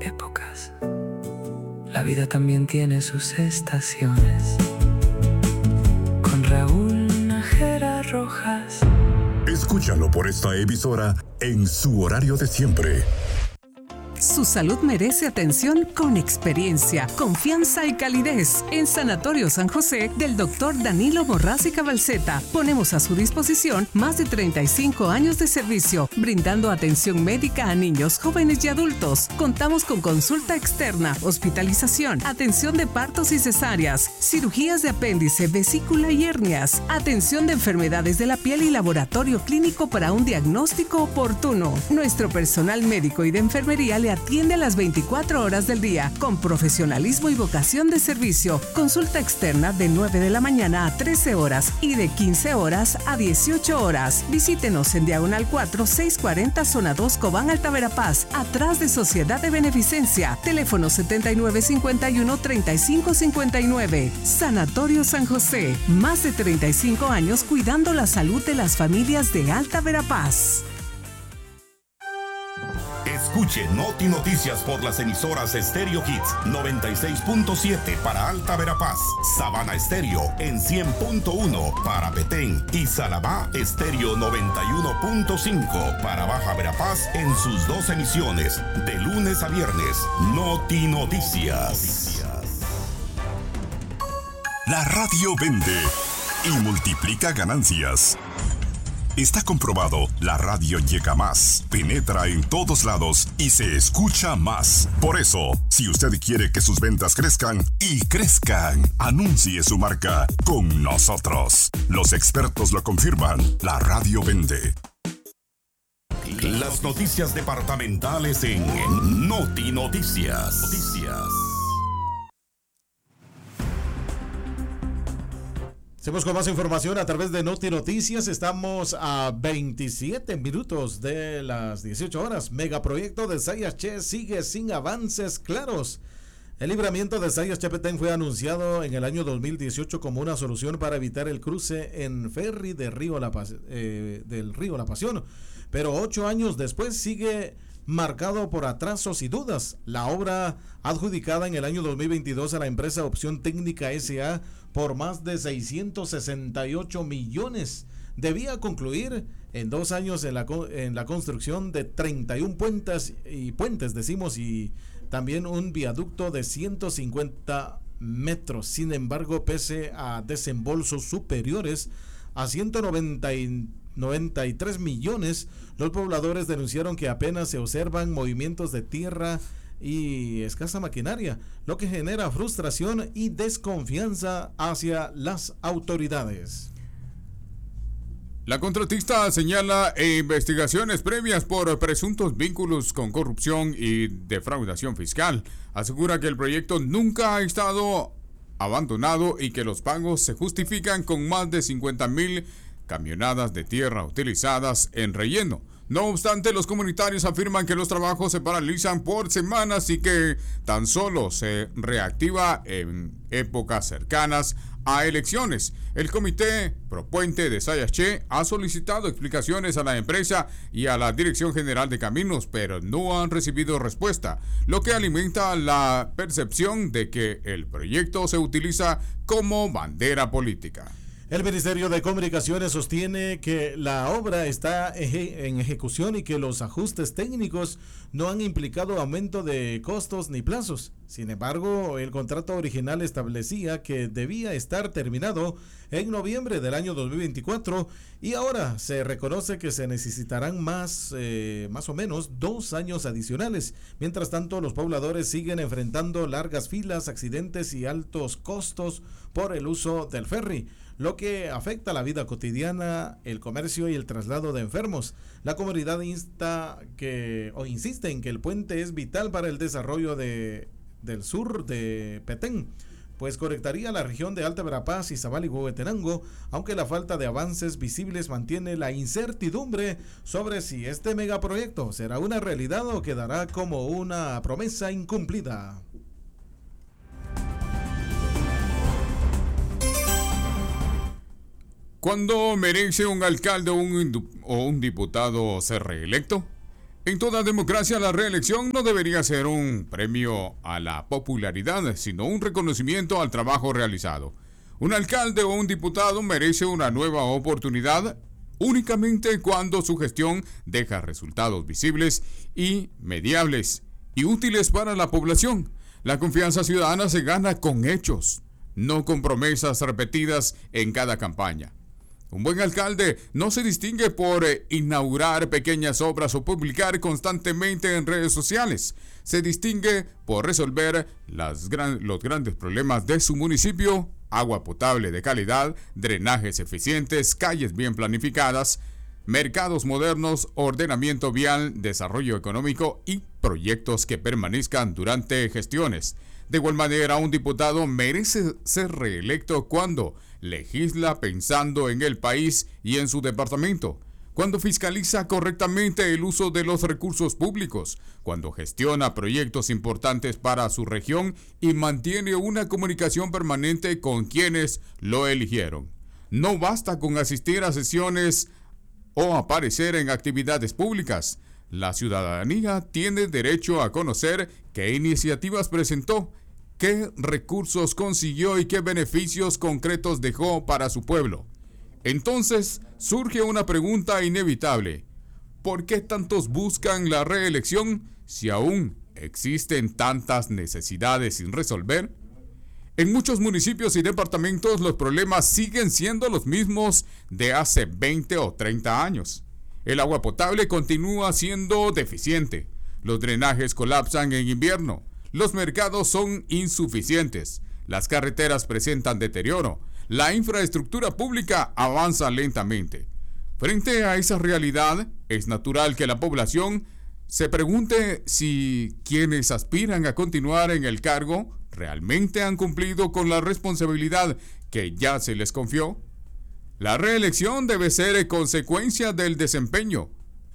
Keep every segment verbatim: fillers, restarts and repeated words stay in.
épocas. La vida también tiene sus estaciones. Con Raúl Nájera Rojas. Escúchalo por esta emisora en su horario de siempre. Su salud merece atención con experiencia, confianza y calidez. En Sanatorio San José del doctor Danilo Borrás y Cabalceta ponemos a su disposición más de treinta y cinco años de servicio, brindando atención médica a niños, jóvenes y adultos. Contamos con consulta externa, hospitalización, atención de partos y cesáreas, cirugías de apéndice, vesícula y hernias, atención de enfermedades de la piel y laboratorio clínico para un diagnóstico oportuno. Nuestro personal médico y de enfermería le atiende a las veinticuatro horas del día con profesionalismo y vocación de servicio. Consulta externa de nueve de la mañana a trece horas y de quince horas a dieciocho horas. Visítenos en Diagonal cuatro, seiscientos cuarenta, Zona dos, Cobán, Alta Verapaz, atrás de Sociedad de Beneficencia. Teléfono setenta y nueve cincuenta y uno, treinta y cinco cincuenta y nueve. Sanatorio San José. Más de treinta y cinco años cuidando la salud de las familias de Alta Verapaz. Escuche Noti Noticias por las emisoras Stereo Hits noventa y seis punto siete para Alta Verapaz, Sabana Estéreo en cien punto uno para Petén y Salamá Estéreo noventa y uno punto cinco para Baja Verapaz en sus dos emisiones, de lunes a viernes. Noti Noticias. La radio vende y multiplica ganancias. Está comprobado, la radio llega más, penetra en todos lados y se escucha más. Por eso, si usted quiere que sus ventas crezcan y crezcan, anuncie su marca con nosotros. Los expertos lo confirman, la radio vende. Las noticias departamentales en Noti Noticias. Noticias. Seguimos con más información a través de Noti Noticias. Estamos a veintisiete minutos de las dieciocho horas. Megaproyecto de Sayache sigue sin avances claros. El libramiento de Sayache-Petén fue anunciado en el año dos mil dieciocho como una solución para evitar el cruce en ferry de Río La Paz, eh, del río La Pasión. Pero ocho años después sigue marcado por atrasos y dudas. La obra, adjudicada en el año dos mil veintidós a la empresa Opción Técnica S A por más de seiscientos sesenta y ocho millones, debía concluir en dos años en la, en la construcción de treinta y uno puentes y puentes, decimos, y también un viaducto de ciento cincuenta metros. Sin embargo, pese a desembolsos superiores a ciento noventa y tres millones, los pobladores denunciaron que apenas se observan movimientos de tierra y escasa maquinaria, lo que genera frustración y desconfianza hacia las autoridades. La contratista señala investigaciones previas por presuntos vínculos con corrupción y defraudación fiscal. Asegura que el proyecto nunca ha estado abandonado y que los pagos se justifican con más de cincuenta mil camionadas de tierra utilizadas en relleno. No obstante, los comunitarios afirman que los trabajos se paralizan por semanas y que tan solo se reactiva en épocas cercanas a elecciones. El comité propuente de Sayache ha solicitado explicaciones a la empresa y a la Dirección General de Caminos, pero no han recibido respuesta, lo que alimenta la percepción de que el proyecto se utiliza como bandera política. El Ministerio de Comunicaciones sostiene que la obra está eje- en ejecución y que los ajustes técnicos no han implicado aumento de costos ni plazos. Sin embargo, el contrato original establecía que debía estar terminado en noviembre del año dos mil veinticuatro y ahora se reconoce que se necesitarán más, eh, más o menos dos años adicionales. Mientras tanto, los pobladores siguen enfrentando largas filas, accidentes y altos costos por el uso del ferry, lo que afecta la vida cotidiana, el comercio y el traslado de enfermos. La comunidad insta que o insiste en que el puente es vital para el desarrollo de, del sur de Petén, pues conectaría la región de Alta Verapaz y Zabal y Huehuetenango, aunque la falta de avances visibles mantiene la incertidumbre sobre si este megaproyecto será una realidad o quedará como una promesa incumplida. ¿Cuándo merece un alcalde o un, o un diputado ser reelecto? En toda democracia, la reelección no debería ser un premio a la popularidad, sino un reconocimiento al trabajo realizado. Un alcalde o un diputado merece una nueva oportunidad únicamente cuando su gestión deja resultados visibles y mediables y útiles para la población. La confianza ciudadana se gana con hechos, no con promesas repetidas en cada campaña. Un buen alcalde no se distingue por eh, inaugurar pequeñas obras o publicar constantemente en redes sociales. Se distingue por resolver las gran, los grandes problemas de su municipio: agua potable de calidad, drenajes eficientes, calles bien planificadas, mercados modernos, ordenamiento vial, desarrollo económico y proyectos que permanezcan durante gestiones. De igual manera, un diputado merece ser reelecto cuando legisla pensando en el país y en su departamento, cuando fiscaliza correctamente el uso de los recursos públicos, cuando gestiona proyectos importantes para su región y mantiene una comunicación permanente con quienes lo eligieron. No basta con asistir a sesiones o aparecer en actividades públicas. La ciudadanía tiene derecho a conocer qué iniciativas presentó, qué recursos consiguió y qué beneficios concretos dejó para su pueblo. Entonces surge una pregunta inevitable: ¿por qué tantos buscan la reelección si aún existen tantas necesidades sin resolver? En muchos municipios y departamentos los problemas siguen siendo los mismos de hace veinte o treinta años. El agua potable continúa siendo deficiente, los drenajes colapsan en invierno, los mercados son insuficientes, las carreteras presentan deterioro, la infraestructura pública avanza lentamente. Frente a esa realidad, es natural que la población se pregunte si quienes aspiran a continuar en el cargo realmente han cumplido con la responsabilidad que ya se les confió. La reelección debe ser consecuencia del desempeño,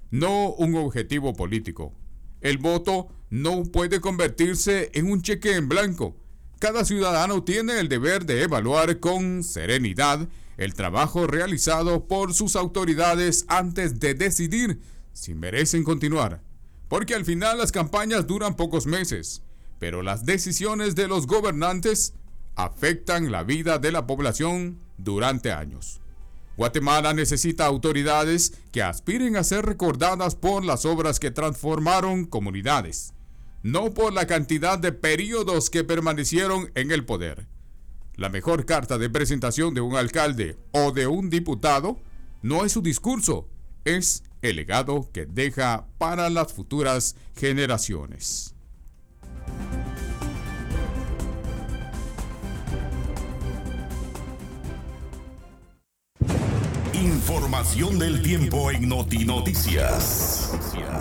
no un objetivo político. El voto no puede convertirse en un cheque en blanco. Cada ciudadano tiene el deber de evaluar con serenidad el trabajo realizado por sus autoridades antes de decidir si merecen continuar. Porque al final las campañas duran pocos meses, pero las decisiones de los gobernantes afectan la vida de la población durante años. Guatemala necesita autoridades que aspiren a ser recordadas por las obras que transformaron comunidades, no por la cantidad de periodos que permanecieron en el poder. La mejor carta de presentación de un alcalde o de un diputado no es su discurso, es el legado que deja para las futuras generaciones. Información del tiempo en Noti Noticias.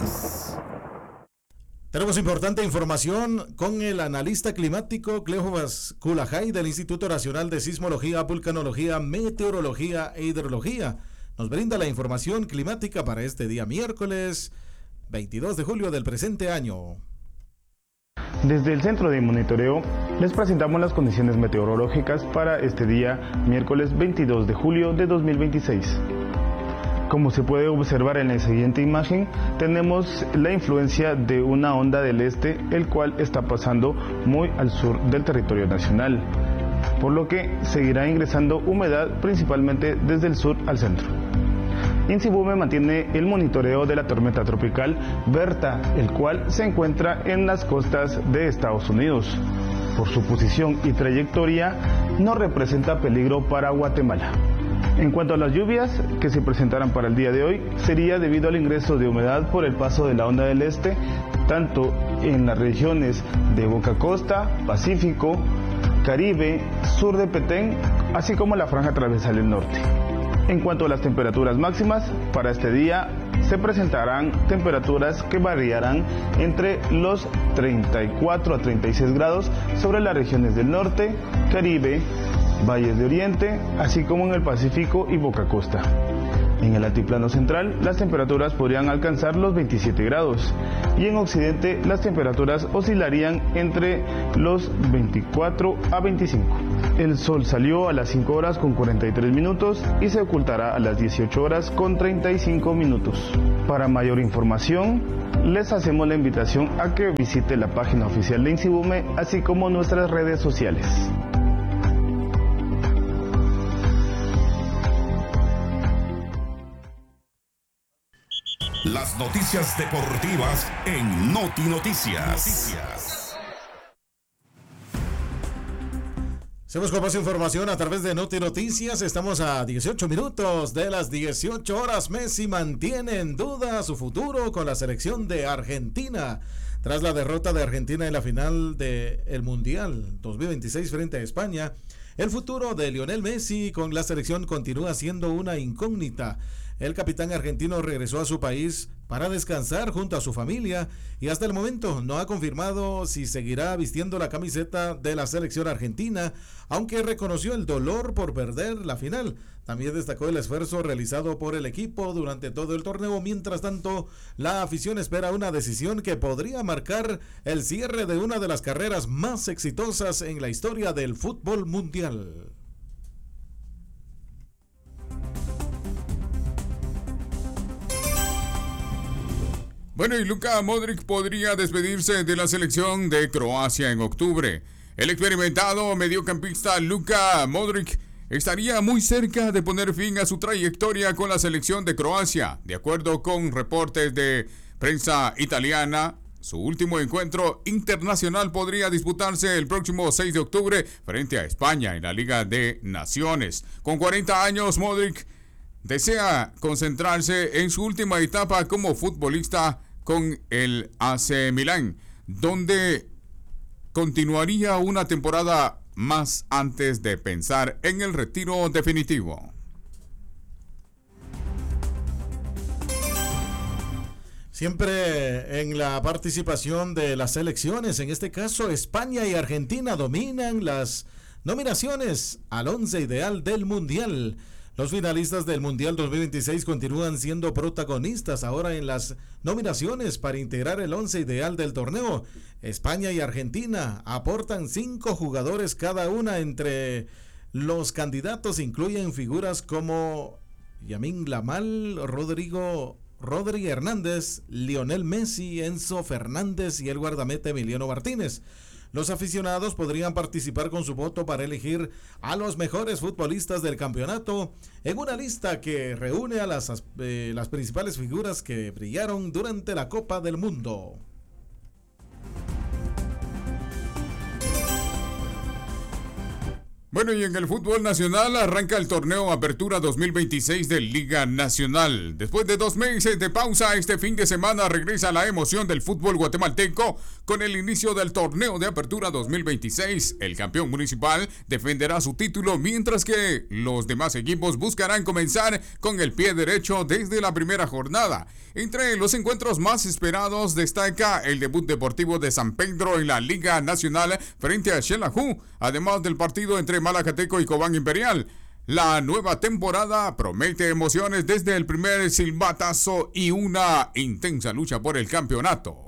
Tenemos importante información con el analista climático Cleofas Culajay del Instituto Nacional de Sismología, Vulcanología, Meteorología e Hidrología. Nos brinda la información climática para este día miércoles veintidós de julio del presente año. Desde el Centro de Monitoreo les presentamos las condiciones meteorológicas para este día miércoles veintidós de julio de dos mil veintiséis. Como se puede observar en la siguiente imagen, tenemos la influencia de una onda del este, el cual está pasando muy al sur del territorio nacional, por lo que seguirá ingresando humedad principalmente desde el sur al centro. INSIBUME mantiene el monitoreo de la tormenta tropical Berta, el cual se encuentra en las costas de Estados Unidos. Por su posición y trayectoria, no representa peligro para Guatemala. En cuanto a las lluvias que se presentarán para el día de hoy, sería debido al ingreso de humedad por el paso de la onda del este, tanto en las regiones de Boca Costa, Pacífico, Caribe, sur de Petén, así como la franja transversal del norte. En cuanto a las temperaturas máximas, para este día se presentarán temperaturas que variarán entre los treinta y cuatro a treinta y seis grados sobre las regiones del norte, Caribe, valles de Oriente, así como en el Pacífico y Boca Costa. En el altiplano central, las temperaturas podrían alcanzar los veintisiete grados y en occidente las temperaturas oscilarían entre los veinticuatro a veinticinco. El sol salió a las cinco horas con cuarenta y tres minutos y se ocultará a las dieciocho horas con treinta y cinco minutos. Para mayor información, les hacemos la invitación a que visite la página oficial de INSIBUME, así como nuestras redes sociales. Las noticias deportivas en Noti Noticias. Seguimos con más información a través de Noti Noticias. Estamos a dieciocho minutos de las dieciocho horas. Messi mantiene en duda su futuro con la selección de Argentina. Tras la derrota de Argentina en la final del Mundial dos mil veintiséis frente a España, el futuro de Lionel Messi con la selección continúa siendo una incógnita. El capitán argentino regresó a su país para descansar junto a su familia y hasta el momento no ha confirmado si seguirá vistiendo la camiseta de la selección argentina, aunque reconoció el dolor por perder la final. También destacó el esfuerzo realizado por el equipo durante todo el torneo. Mientras tanto, la afición espera una decisión que podría marcar el cierre de una de las carreras más exitosas en la historia del fútbol mundial. Bueno, y Luka Modric podría despedirse de la selección de Croacia en octubre. El experimentado mediocampista Luka Modric estaría muy cerca de poner fin a su trayectoria con la selección de Croacia. De acuerdo con reportes de prensa italiana, su último encuentro internacional podría disputarse el próximo seis de octubre frente a España en la Liga de Naciones. Con cuarenta años, Modric desea concentrarse en su última etapa como futbolista con el A C Milán, donde continuaría una temporada más antes de pensar en el retiro definitivo. Siempre en la participación de las selecciones, en este caso España y Argentina dominan las nominaciones al once ideal del Mundial. Los finalistas del Mundial dos mil veintiséis continúan siendo protagonistas ahora en las nominaciones para integrar el once ideal del torneo. España y Argentina aportan cinco jugadores cada una. Entre los candidatos incluyen figuras como Lamine Yamal, Rodrigo Rodri Hernández, Lionel Messi, Enzo Fernández y el guardameta Emiliano Martínez. Los aficionados podrían participar con su voto para elegir a los mejores futbolistas del campeonato en una lista que reúne a las, eh, las principales figuras que brillaron durante la Copa del Mundo. Bueno, y en el fútbol nacional arranca el torneo Apertura dos mil veintiséis de Liga Nacional. Después de dos meses de pausa, este fin de semana regresa la emoción del fútbol guatemalteco con el inicio del torneo de Apertura dos mil veintiséis. El campeón municipal defenderá su título, mientras que los demás equipos buscarán comenzar con el pie derecho desde la primera jornada. Entre los encuentros más esperados destaca el debut deportivo de San Pedro en la Liga Nacional frente a Xelajú, además del partido entre Malacateco y Cobán Imperial. La nueva temporada promete emociones desde el primer silbatazo y una intensa lucha por el campeonato.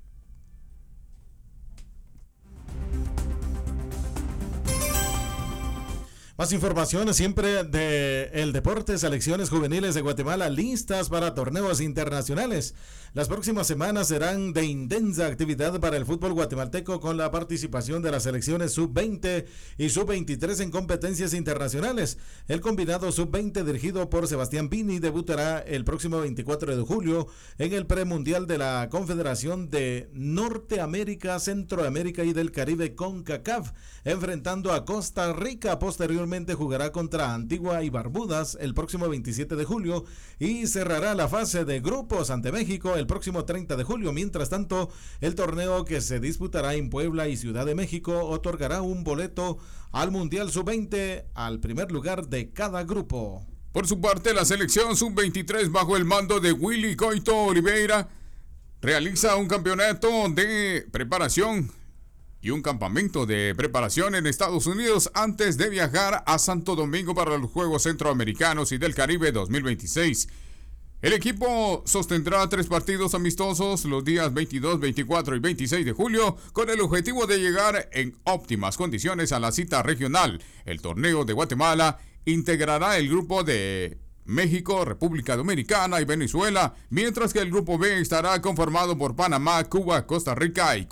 Más información siempre de el deporte. Selecciones juveniles de Guatemala listas para torneos internacionales. Las próximas semanas serán de intensa actividad para el fútbol guatemalteco, con la participación de las selecciones sub veinte y sub veintitrés en competencias internacionales. El combinado sub veinte, dirigido por Sebastián Pini, debutará el próximo veinticuatro de julio en el premundial de la Confederación de Norteamérica, Centroamérica y del Caribe, CONCACAF, enfrentando a Costa Rica. Posteriormente jugará contra Antigua y Barbudas el próximo veintisiete de julio y cerrará la fase de grupos ante México el próximo treinta de julio. Mientras tanto, el torneo, que se disputará en Puebla y Ciudad de México, otorgará un boleto al Mundial sub veinte al primer lugar de cada grupo. Por su parte, la selección sub veintitrés, bajo el mando de Willy Coito Oliveira, realiza un campeonato de preparación y un campamento de preparación en Estados Unidos antes de viajar a Santo Domingo para los Juegos Centroamericanos y del Caribe dos mil veintiséis. El equipo sostendrá tres partidos amistosos los días veintidós, veinticuatro y veintiséis de julio con el objetivo de llegar en óptimas condiciones a la cita regional. El torneo de Guatemala integrará el grupo de México, República Dominicana y Venezuela, mientras que el grupo B estará conformado por Panamá, Cuba, Costa Rica y